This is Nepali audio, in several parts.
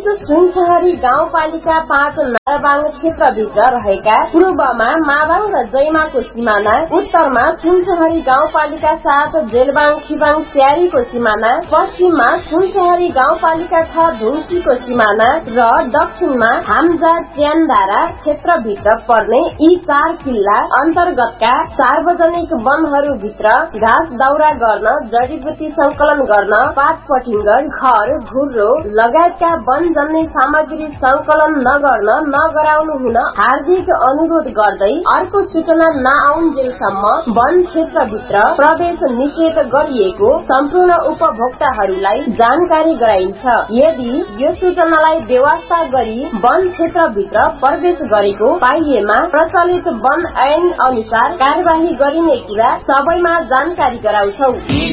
प्रदेश सुनसहरी गाउँपालिका 5 नारबाङ क्षेत्रभित्र रहेका पूर्वमा माबाङ र जयमाको सिमाना, उत्तरमा सुनसहरी गाउँपालिका 7 जेलबाङ खिबाङ स्यारीको सिमाना, पश्चिममा सुनसहरी गाउँपालिका 6 धुम्सीको सिमाना र दक्षिणमा हाम्जा च्यानदारा क्षेत्रभित्र पर्ने यी 4 किल्ला अन्तर्गतका सार्वजनिक वनहरूभित्र घाँस दाउरा गर्न, जडीबुटी संकलन गर्न, पात पटिङ्गर, घर, घुर्रो लगायतका वनजन्य सामग्री संकलन नगर्न नगराउनु हुन हार्दिक अनुरोध गर्दै अर्को सूचना नआउन्जेलसम्म वन क्षेत्रभित्र प्रवेश निषेध गरिएको सम्पूर्ण उपभोक्ताहरूलाई जानकारी गराइन्छ। यदि यो सूचनालाई बेवास्ता गरी वन क्षेत्रभित्र प्रवेश गरेको पाइएमा प्रचलित वन ऐन अनुसार कार्यवाही गरिने कुरा सबैमा जानकारी गराउँछौ।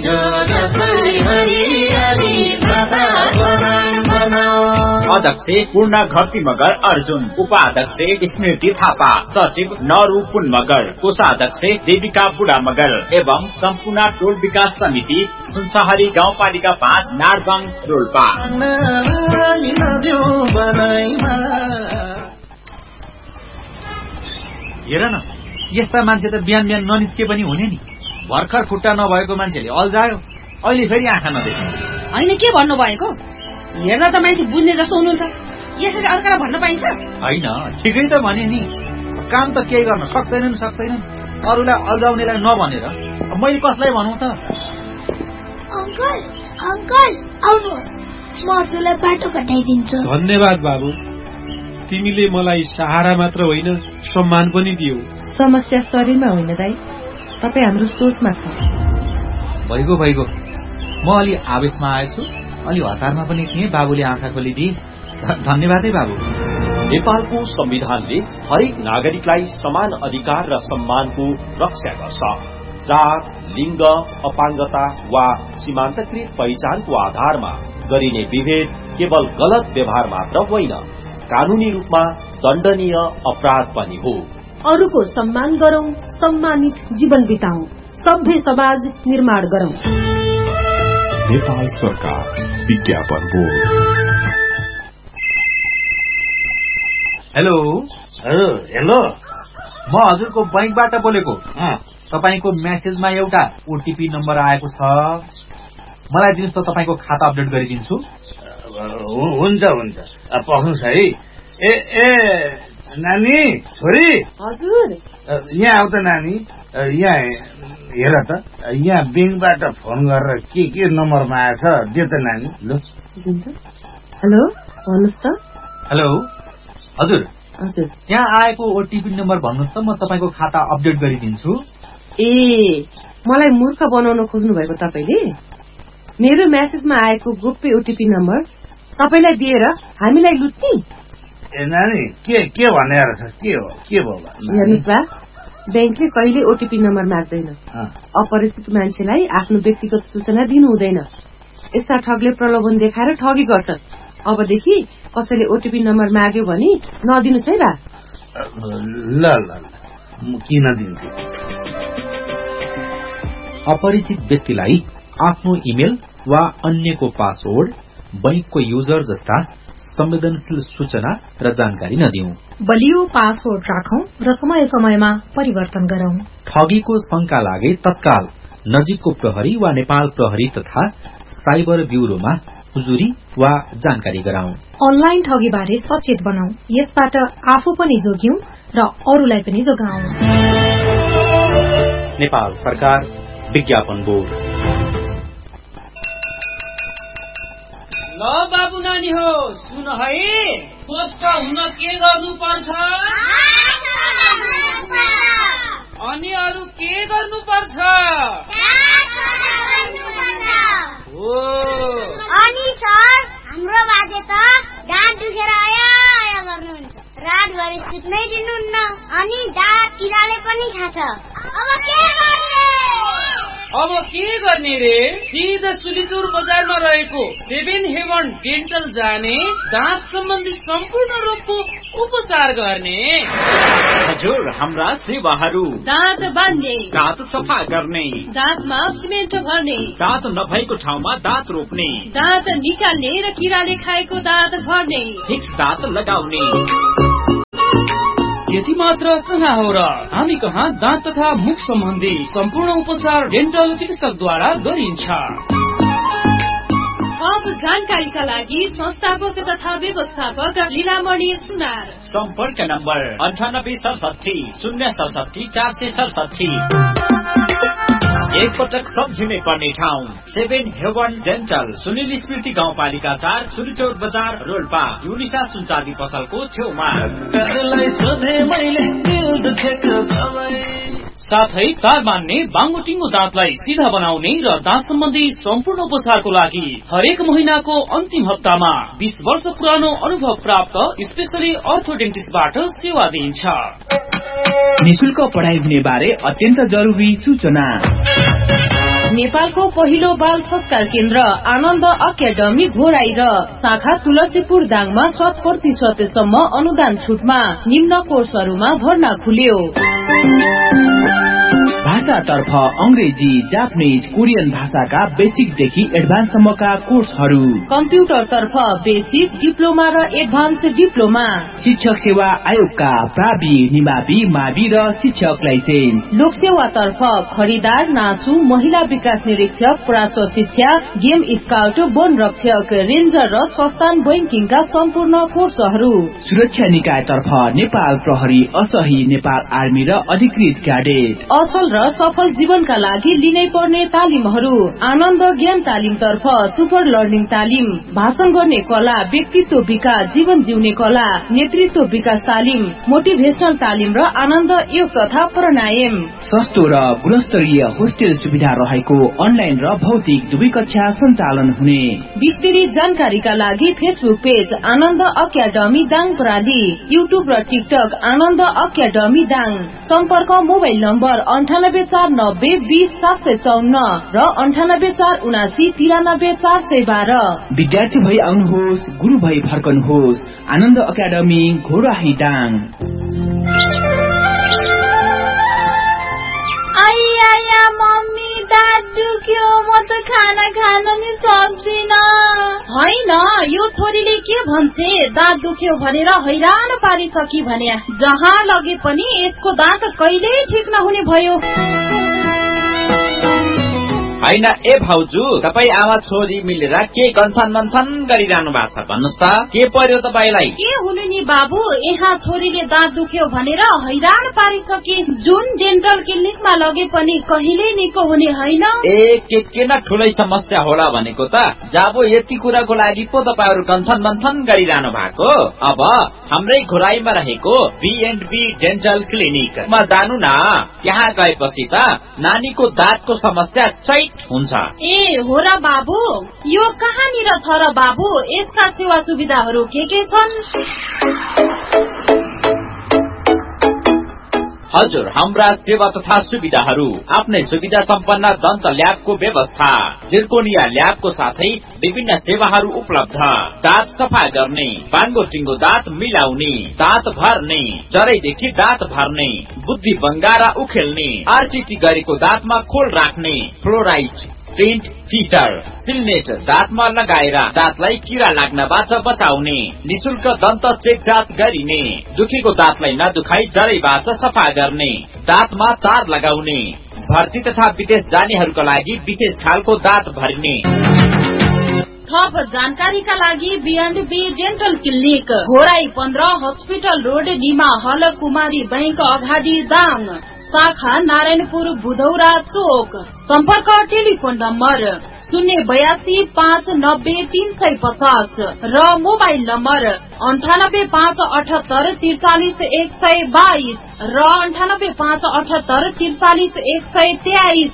अध्यक्ष पूर्ण घरती मगर अर्जुन, उपाध्यक्ष स्मृति थापा, सचिव नरू पुन मगर, कोषाध्यक्ष देविका बुढा मगर एवं सम्पूर्ण टोल विकास समिति सुनसहरी गाउँपालिका 5 नारबाङ रोल्पा। हेर न, यस्ता मान्छे त बिहान बिहान ननिस्के पनि हुने नि। भर्खर खुट्टा नभएको मान्छेले अल्झायो, अहिले फेरि आँखा नदेख्ने। होइन, के भन्नु भएको? हेर्दा त मान्छे बुझ्ने जस्तो हुनुहुन्छ, यसरी अर्कालाई भन्न पाइन्छ? होइन, ठिकै त भने नि। काम त केही गर्न सक्दैनन्, अरूलाई अल्झाउनेलाई नभनेर मैले कसलाई भनौँ त? अंकल आउनुहोस्, म हजुरलाई बाटो कटाइदिन्छु। धन्यवाद बाबु, तिमीले मलाई सहारा मात्र होइन सम्मान पनि दियौ। समस्या शरीरमा होइन दाइ, तपाईँ हाम्रो सोचमा छ। भइगयो, म अलि आवेशमा आएछु, अलि हतारमा पनि थिएँ। बाबुले आँखा खोलिदिए, धन्यवाद है बाबु। नेपालको संविधानले हरेक नागरिकलाई समान अधिकार र सम्मानको रक्षा गर्छ। जात, लिङ्ग, अपाङ्गता वा सीमान्तकृत पहिचानको आधारमा गरिने विभेद केवल गलत व्यवहार मात्र होइन, कानूनी रूपमा दण्डनीय अपराध पनि हो। अरूको सम्मान गरौं, सम्मानित जीवन बिताउँ, सभ्य समाज निर्माण गरौं। नेपाल सरकार विज्ञापन बोर्ड। हेलो, म हजुरको बैंकबाट बोलेको। तपाईको मेसेजमा एउटा ओटीपी नम्बर आएको छ, मलाई दिनुहोस् त, तपाईको खाता अपडेट गरिदिन्छु। हुन्छ, पख्नुहोस् है। ए नानी, छोरी, हजुर यहाँ आउ त नानी। यहाँ हेर त, यहाँ बैंकबाट फोन गरेर के नम्बरमा आएछ, दे त नानी। ल, हेलो, भन्नुहोस् त। हेलो, हजुर, यहाँ आएको ओटीपी नम्बर भन्नुहोस् त, म तपाईको खाता अपडेट गरिदिन्छु। ए, मलाई मूर्ख बनाउन खोज्नु भएको तपाईले? मेरो मेसेजमा आएको गोप्य ओटीपी नम्बर तपाईलाई दिएर हामीलाई लुट्ने? ए नानी, के भनेर छ? के हो? हेर्नुस् बा, बैंकले कहिले ओटीपी नम्बर माग्दैन। अपरिचित मान्छेलाई आफ्नो व्यक्तिगत सूचना दिनु हुँदैन। यस्ता ठगले प्रलोभन देखाएर ठगी गर्छन्। अबदेखि कसैले ओटीपी नम्बर माग्यो भने नदिनुस् है बा। ल, म किन दिन्छु? अपरिचित व्यक्तिलाई आफ्नो इमेल वा अन्यको पासवर्ड, बैंकको युजर जस्ता संवेदनशील सूचना र जानकारी नदिऊ। बलियो पासवर्ड राखौं र समय समयमा परिवर्तन गरौं। ठगीको शंका लागे तत्काल नजिकको प्रहरी वा नेपाल प्रहरी तथा साइबर ब्यूरोमा हुजुरी वा जानकारी गराउँ। अनलाइन ठगीबारे सचेत बनाऊ, यसबाट आफू पनि जोग्यौं र अरूलाई पनि जोगाऊ। नेपाल सरकार विज्ञापन बोर्ड। ल बाबु नानी हो, सुन है, स्वस्थ हुन के गर्नु पर्छ? अनि अरू के गर्नु पर्छ? अनि सर, हाम्रो बाजे त दाँत दुखेर आया गर्नुहुन्छ, रातभरि सुत्नै दिनुहुन्न, अनि दाँत किराले पनि खान्छ। अब के गर्ने? अब के गर्ने रे? सिधा सुलिचुर बजारमा रहेको 7 हेवन डेन्टल जाने, दाँत सम्बन्धी सम्पूर्ण रोगको उपचार गर्ने। हजुर, हाम्रा सेवाहरू दाँत बान्ने, दाँत सफा गर्ने, दाँतमा सिमेन्ट भर्ने, दाँत नभएको ठाउँमा दाँत रोप्ने, दाँत निकाल्ने र किराले खाएको दाँत भर्ने, फिक्स दाँत लगाउने। यति मात्र कहाँ हो र? हामी कहाँ दाँत तथा मुख सम्बन्धी सम्पूर्ण उपचार डेन्टल चिकित्सकद्वारा गरिन्छ। थप जानकारीका लागि संस्थापक तथा व्यवस्थापक लीलामणि सुनार। सम्पर्क नम्बर 9867 067 467। एक पटक सम्झिनै पर्ने ठाउँ 7 हेवन डेन्टल, सुनिल स्मृति गाउँपालिका 4, सुलिचौर बजार, रोल्पा, युनिसा सुनचाँदी पसलको छेउमा। साथै तार बान्ने, बाङ्गोटिङ्गो दाँतलाई सिधा बनाउने र दाँत सम्बन्धी सम्पूर्ण उपचारको लागि हरेक महिनाको अन्तिम हप्तामा 20 वर्ष पुरानो अनुभव प्राप्त स्पेशली अर्थोडेन्टिस्टबाट सेवा दिइन्छ। निशुल्क पढाइ हुने बारे अत्यन्त जरुरी सूचना। नेपालको पहिलो बाल संस्कार केन्द्र आनन्द अकादमी घोराई र शाखा तुलसीपुर दाङमा 100% सम्म अनुदान छुटमा निम्न कोर्सहरूमा भर्ना खुल्यो। भाषातर्फ अंग्रेजी, जापानिज, कोरियन भाषाका बेसिकदेखि एडभान्ससम्मका कोर्सहरू। कम्प्युटरतर्फ बेसिक, डिप्लोमा र एडभान्स डिप्लोमा। शिक्षक सेवा आयोगका प्रावि, निमावि, मावि र शिक्षक लाइसेन्स। लोकसेवातर्फ खरिदार, नासु, महिला विकास निरीक्षक, प्राश्व शिक्षा, गेम स्काउट, वन रक्षक, रेन्जर र संस्थान बैंकिङका सम्पूर्ण कोर्सहरू। सुरक्षा निकायतर्फ नेपाल प्रहरी, असही, नेपाल आर्मी र अधिकृत क्याडेट। असल र सफल जीवनका लागि लिनै पर्ने तालिमहरू। आनन्द ज्ञान तालिम तर्फ सुपर लर्निङ तालिम, भाषण गर्ने कला, व्यक्तित्व विकास, जीवन जिउने कला, नेतृत्व विकास तालिम, मोटिभेशनल तालिम र आनन्द योग तथा प्राणायाम। सस्तो र गुणस्तरीय होस्टेल सुविधा रहेको अनलाइन र भौतिक दुवै कक्षा सञ्चालन हुने। विस्तृत जानकारीका लागि फेसबुक पेज आनन्द अकादमी दाङ प्रणाली, युट्युब र टिकटक आनन्द अकादमी दाङ। सम्पर्क मोबाइल नम्बर 9849020754 र 9847793412। विद्यार्थी भई आउनुहोस्, गुरु भई फर्कनुहोस्। आनन्द अकादमी घोराही दाङ। आइया मम्मी, दाँत दुख्यो, म त खाना खान नि सक्दिन। होइन, यो छोरीले के भन्छे? दाँत दुख्यो भनेर हैरान पारिसकी भने जहाँ लगे पनि यसको दाँत कहिल्यै ठिक नहुने भयो। होइन ए भाउजू, तपाई आमा छोरी मिलेर के गन्थन मन्थन गरिरहनु भएको छ भन्नुस् त? के पर्यो तपाईलाई? के हुनु नि बाबु, यहाँ छोरीले दाँत दुख्यो भनेर हैरान पारिसके। जुन डेन्टल क्लिनिकमा लगे पनि कहिले निको हुने होइन। ए के न ठुलै समस्या होला भनेको त। जाबो यति कुराको लागि पो तपाईहरु गन्थन मन्थन गरिरहनु भएको। अब हाम्रै घोराईमा रहेको B&B डेन्टल क्लिनिकमा जानु न। त्यहाँ गएपछि त नानीको दाँतको समस्या चैत हुन्छ। ए हो र बाबु, यो कहाँनिर छ र बाबु? यसका सेवा सुविधाहरू के छन्? हजुर, हाम्रा सेवा तथा सुविधाहरू आफ्नै सुविधा सम्पन्न दन्त ल्याबको व्यवस्था, जिर्कोनिया ल्याबको साथै विभिन्न सेवाहरू उपलब्ध। दाँत सफा गर्ने, बाङ्गो टिङ्गो दाँत मिलाउने, दाँत भर्ने, जरैदेखि दाँत भर्ने, बुद्धि बङ्गारा उखेल्ने, आरसीटी गरेको दाँतमा खोल राख्ने, फ्लोराइड, प्रिन्ट, फिटर, सिलनेट दाँतमा लगाएर दाँतलाई किरा लाग्नबाट बचाउने, निशुल्क दन्त चेक जाँच गरिने, दुखेको दाँतलाई नदुखाई जरैबाट सफा गर्ने, दाँतमा तार लगाउने, भर्ती तथा विदेश जानेहरूका लागि विशेष खालको दाँत भरिने। थप जानकारीका लागि B&B dental clinic Ghorahi 15 hospital road, Nima हल, कुमारी बैंक अगाडि दाङ। शाखा नारायणपुर बुधौरा चोक। सम्पर्क टेलिफोन नम्बर 082590350 र मोबाइल नम्बर 9857843122 र 9857843123।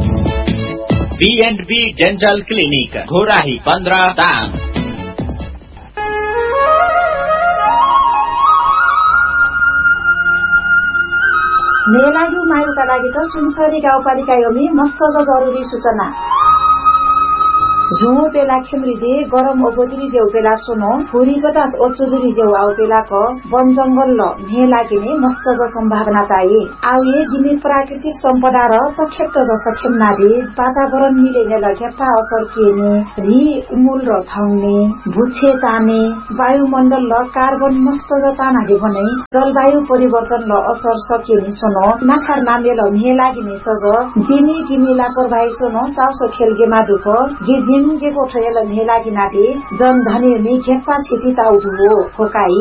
B&B dental clinic Ghorahi 15 Dang. मेलागी मायुका लागि त सुनसरी गाउँपालिका योमी मस्त जरुरी सूचना झो बेला खेम्रिदे गरम ओबोदरी जेउ बेला सुनो फुरी बतास ओचुदरी जेउ आउ बेला क वन जंगल ल मे लागिने मस्त ज सम्भावना ताई आउ ये गिने प्राकृतिक सम्पदा र तखेप्त ज सखेम नादे वातावरण मिलेने ल घेप्पा असर केने रि उमुल र थाउने भुछे ताने वायुमण्डल ल कार्बन मस्त ज तानाले भने जलवायु परिवर्तन ल असर सकेनी सुनो नाखार नामे ल मे लागिने सज जिनी गिमी लापरवाही सुनो चाउसो खेलगे मादुक गिजिन के कोठेल मेला किनाटे जन धने में खेप्पा छिटी ताउदुओ खोकाई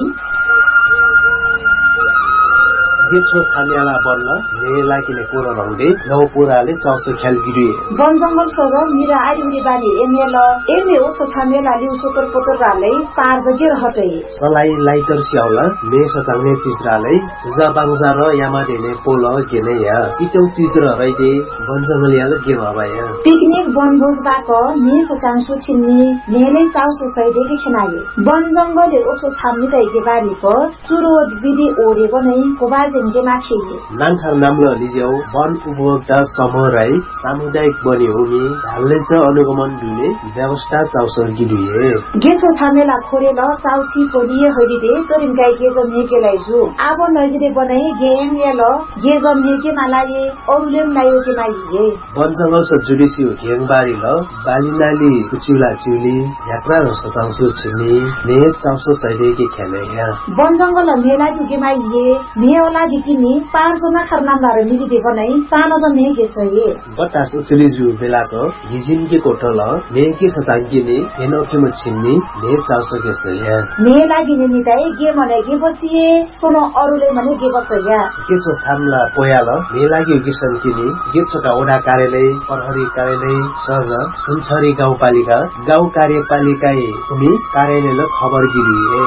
गेछो छानियाला बन्न मेला किने कोर रंगले नौ पुराले चाउसो खेल गिरिए वन जंगल सज मिरा आइउरी बानी एमेल एमे ओछो छामेला लिउ सोतर पोतर राले पार जगे रहते सलाई लाइटर सियाउला मे सचाउने चिजराले जा बांगजा र यामा देने पोल गेने या इटौ चिज र रइदे वन जंगल याले के भबाया पिकनिक वनभोज बाक मे सचांसु छिन्नी मेले चाउसो सैदे के खनाए वन जंगल ओछो छाम्नी तैके बारी प चुरो विधि ओरे बनै कोबाजे नानखार नाम्लो लिज्यौ वन उपभोक्ता समूह राई सामुदायिक बनी हुमी ढाल्ले च अनुगमन दुने व्यवस्था चाउसर गिडुए गेछो छामेला खोरेल चाउसी पोलिए हरिदे तरिम गाई गेजम हेकेलाई जु आबो नजिरे बनाई गेम येल गेजम हेके मालाये अरुलेम लायो के माइए वन जंगल स जुडिसी घेङबारी ल बालिनाली कुचिला चिउली यात्रा र सचाउसु छिनी ने चाउसो सैले के खेले या वन जंगल मेला के माइए मेला दिकिनी 5 जना खरनामदार मिलिदे बनाई सानो जने गेसए बतास उचली जु बेलाको हिजिन के कोठल ने के सतांगिने एनोके म छिन्नी ने चाउसो गेसए ने लागिने निताई गे मने गे बचिए सोनो अरुले मने गे बचया केसो थामला पोयाल ने लागि किसन किनी गे छोटा ओडा कार्यालय प्रहरी कार्यालय सज सुनसरी गाउँपालिका गाउँ कार्यपालिका उनी कार्यालय ल खबर गिरिए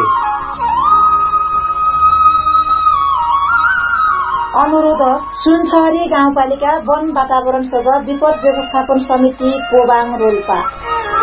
अनुरोध सुनसरी गाउँपालिका वन वातावरण सज विपद व्यवस्थापन समिति कोबाङ रोल्पा